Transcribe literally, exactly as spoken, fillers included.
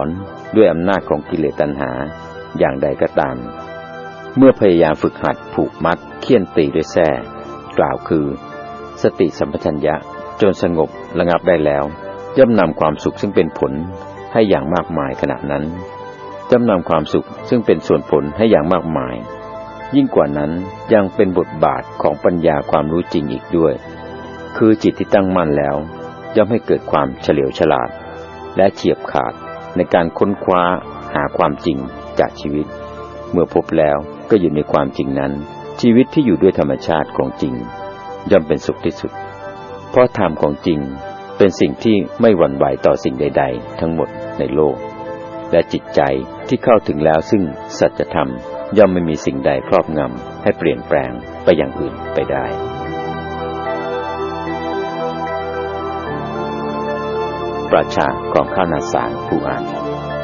อนด้วยอำนาจของกิเลสตัณหาอย่างใดก็ตามเมื่อพยายามฝึกหัดผูกมัดเคี่ยนตีด้วยแส้กล่าวคือสติสัมปชัญญะจนสงบระงับได้แล้วย่อมนำความสุขซึ่งเป็นผลให้อย่างมากมายขณะนั้นย่อมนำความสุขซึ่งเป็นส่วนผลให้อย่างมากมายยิ่งกว่านั้นยังเป็นบทบาทของปัญญาความรู้จริงอีกด้วยคือจิตที่ตั้งมั่นแล้วย่อมให้เกิดความเฉลียวฉลาดและเฉียบขาดในการค้นคว้าหาความจริงจากชีวิตเมื่อพบแล้วก็อยู่ในความจริงนั้นชีวิตที่อยู่ด้วยธรรมชาติของจริงย่อมเป็นสุขที่สุดเพราะธรรมของจริงเป็นสิ่งที่ไม่หวั่นไหวต่อสิ่งใดๆทั้งหมดในโลกและจิตใจที่เข้าถึงแล้วซึ่งสัจธรรมย่อมไม่มีสิ่งใดครอบงำให้เปลี่ยนแปลงไปอย่างอื่นไปได้ปราชญ์กองข้าวนาสารผู้อ่าน